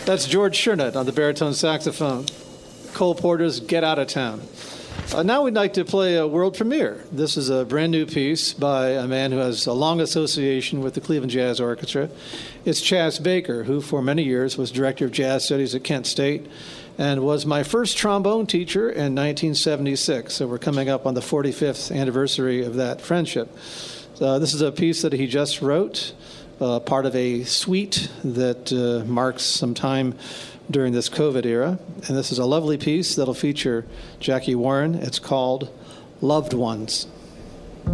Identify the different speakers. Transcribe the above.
Speaker 1: That's George Shernut on the baritone saxophone. Cole Porter's Get Out of Town. Now we'd like to play a world premiere. This is a brand new piece by a man who has a long association with the Cleveland Jazz Orchestra. It's Chas Baker, who for many years was director of jazz studies at Kent State and was my first trombone teacher in 1976. So we're coming up on the 45th anniversary of that friendship. This is a piece that he just wrote, part of a suite that marks some time during this COVID era. And this is a lovely piece that'll feature Jackie Warren. It's called Loved Ones.